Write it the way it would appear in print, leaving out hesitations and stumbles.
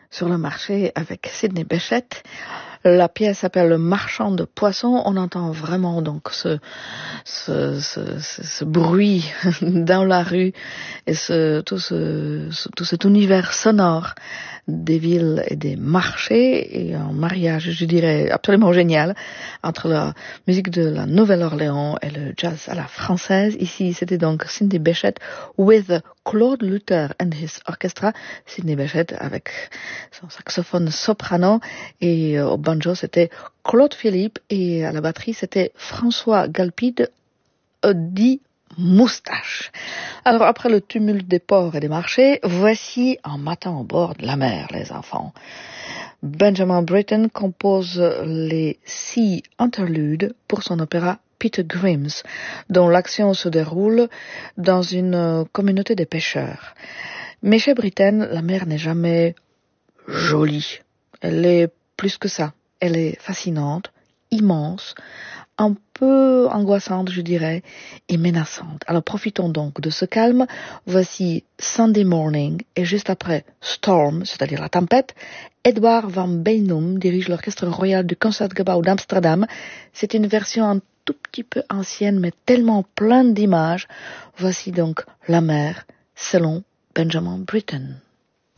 sur le marché avec Sidney Bechet. La pièce s'appelle Le Marchand de Poissons. On entend vraiment donc ce bruit dans la rue et tout cet univers sonore des villes et des marchés, et un mariage, je dirais, absolument génial entre la musique de la Nouvelle-Orléans et le jazz à la française. Ici, c'était donc Sidney Bechet with Claude Luther and his orchestra. Sidney Bechet avec son saxophone soprano, et au banjo c'était Claude Philippe, et à la batterie c'était François Galpide, dit Moustache. Alors, après le tumulte des ports et des marchés, voici un matin au bord de la mer, les enfants. Benjamin Britten compose les Sea Interludes pour son opéra Peter Grimm's, dont l'action se déroule dans une communauté de pêcheurs. Mais chez Britten, la mer n'est jamais jolie. Elle est plus que ça. Elle est fascinante, immense, un peu angoissante, je dirais, et menaçante. Alors profitons donc de ce calme. Voici Sunday Morning, et juste après Storm, c'est-à-dire la tempête, Edward van Beinum dirige l'orchestre royal du Concertgebouw d'Amsterdam. C'est une version un tout petit peu ancienne, mais tellement pleine d'images. Voici donc la mer, selon Benjamin Britten.